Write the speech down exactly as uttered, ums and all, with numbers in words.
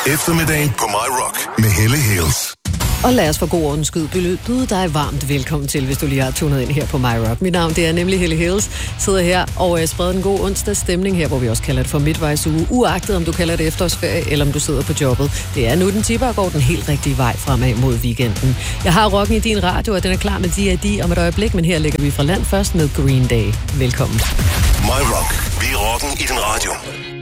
Eftermiddagen på My Rock med Helle Hills. Og lad os for god ordens skyld byde dig varmt velkommen til, hvis du lige har tunet ind her på My Rock. Mit navn, det er nemlig Helle Hills. Sidder her og uh, spreder en god onsdags stemning her, hvor vi også kalder det for midtvejsuge. Uagtet om du kalder det efterårsferie, eller om du sidder på jobbet. Det er nu, den tipper og går den helt rigtige vej fremad mod weekenden. Jeg har rocken i din radio, og den er klar med D og D om et øjeblik, men her lægger vi fra land først med Green Day. Velkommen. My Rock. Vi er rocken i din radio.